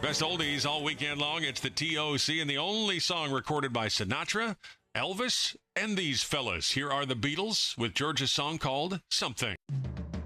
Best oldies all weekend long. It's the TOC and the only song recorded by Sinatra, Elvis, and these fellas. Here are the Beatles with George's song called Something.